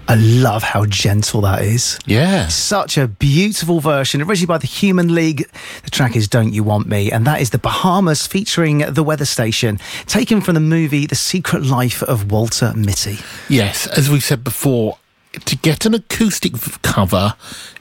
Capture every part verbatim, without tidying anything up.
I love how gentle that is. Yeah. Such a beautiful version, originally by the Human League. The track is Don't You Want Me, and that is the Bahamas featuring The Weather Station, taken from the movie The Secret Life of Walter Mitty. Yes, as we've said before, to get an acoustic v- cover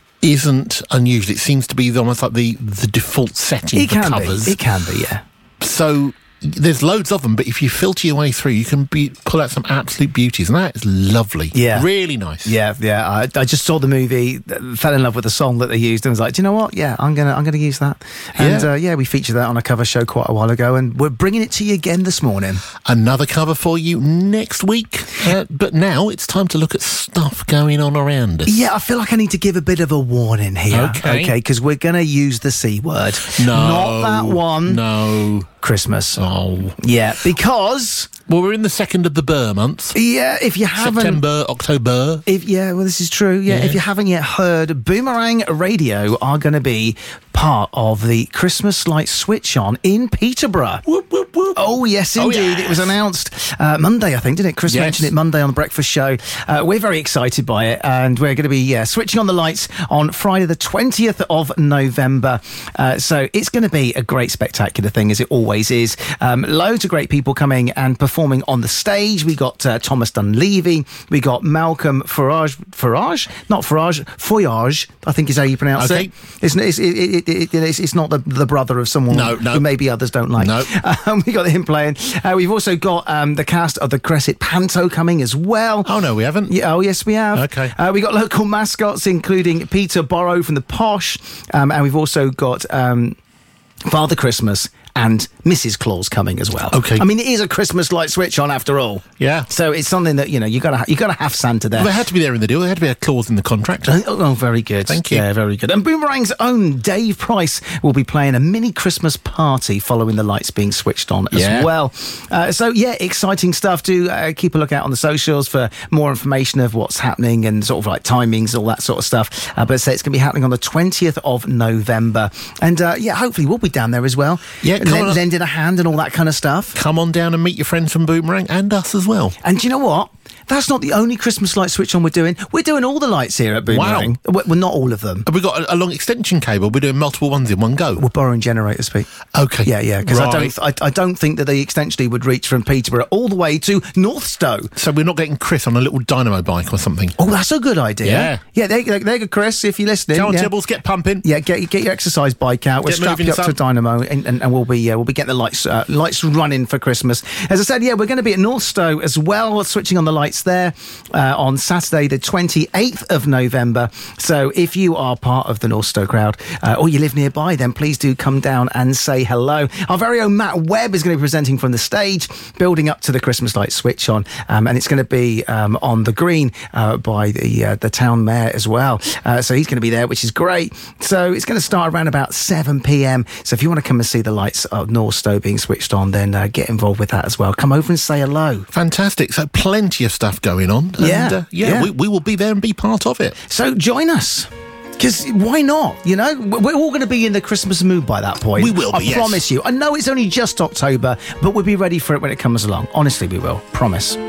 isn't unusual. It seems to be almost like the, the default setting It for can covers. be. It can be, yeah. So there's loads of them, but if you filter your way through, you can be, pull out some absolute beauties, and that is lovely. Yeah. Really nice. Yeah, yeah. I, I just saw the movie, fell in love with the song that they used, and was like, do you know what? Yeah, I'm gonna, I'm gonna use that. And Yeah. uh, yeah, we featured that on a cover show quite a while ago, and we're bringing it to you again this morning. Another cover for you next week. Uh, but now it's time to look at stuff going on around us. Yeah, I feel like I need to give a bit of a warning here. Okay. Okay, because we're going to use the C word. No. Not that one. No. Christmas. Oh. Yeah, because... Well, we're in the second of the Burr month. Yeah, if you haven't... September, October. If Yeah, well, this is true. Yeah, Yeah. if you haven't yet heard, Boomerang Radio are going to be part of the Christmas light switch on in Peterborough. Whoop, whoop, whoop. Oh, yes, Oh, indeed. yes. It was announced uh, Monday, I think, didn't it? Chris Yes. mentioned it Monday on the breakfast show. Uh, we're very excited by it, and we're going to be yeah, switching on the lights on Friday the twentieth of November. Uh, so it's going to be a great, spectacular thing, as it always is. Um, loads of great people coming and performing on the stage. We got uh, Thomas Dunleavy. We got Malcolm Farage. Farage? Not Farage. Foyage, I think is how you pronounce Okay. it. It's, it's, it, it, it, it's, it's not the, the brother of someone No, no. who maybe others don't like. No. Um, we got him playing. Uh, we've also got um, the cast of the Cresset Panto coming as well. Oh, no, we haven't. Yeah, oh, yes, we have. Okay. Uh, we got local mascots, including Peter Borrow from the Posh, um, and we've also got um, Father Christmas and Missus Claus coming as well. Okay. I mean, it is a Christmas light switch on after all. Yeah. So it's something that, you know, you gotta ha- you gotta have Santa there. Well, they had to be there in the deal. There had to be a clause in the contract. Oh, oh, very good. Thank you. Yeah, very good. And Boomerang's own Dave Price will be playing a mini Christmas party following the lights being switched on as Yeah. well. Uh, so, yeah, exciting stuff. Do uh, keep a look out on the socials for more information of what's happening and sort of like timings, all that sort of stuff. Uh, but I say it's going to be happening on the twentieth of November. And, uh, yeah, hopefully we'll be down there as well. Yeah, come Lend, on up. lending a hand and all that kind of stuff. Come on down and meet your friends from Boomerang and us as well. And do you know what? That's not the only Christmas light switch on we're doing. We're doing all the lights here at Boomerang. Wow. Well, not all of them. Have we got a, a long extension cable? We're doing multiple ones in one go. We're borrowing generators, Pete. Okay. Yeah, yeah, because Right. I don't, I, I don't think that the extension would reach from Peterborough all the way to Northstowe. So we're not getting Chris on a little dynamo bike or something. Oh, that's a good idea. Yeah. Yeah, there, there, there you go, Chris, if you're listening. Come on, yeah. Tibbles, get pumping. Yeah, get get your exercise bike out. We'll Get strap moving, you up to son. a dynamo, and, and, and we'll be uh, we'll be getting the lights uh, lights running for Christmas. As I said, yeah, we're going to be at Northstowe as well, switching on the lights there uh, on Saturday, the twenty-eighth of November. So if you are part of the Northstowe crowd uh, or you live nearby, then please do come down and say hello. Our very own Matt Webb is going to be presenting from the stage, building up to the Christmas light switch on, um, and it's going to be um, on the green uh, by the uh, the town mayor as well. Uh, so he's going to be there, which is great. So it's going to start around about seven p.m. So if you want to come and see the lights of Northstowe being switched on, then uh, get involved with that as well. Come over and say hello. Fantastic. So plenty of stuff going on. Yeah, And, uh, yeah, yeah. We, we will be there and be part of it. So join us. Because why not? You know, we're all going to be in the Christmas mood by that point. We will be, I yes. promise you. I know it's only just October, but we'll be ready for it when it comes along. Honestly, we will. Promise.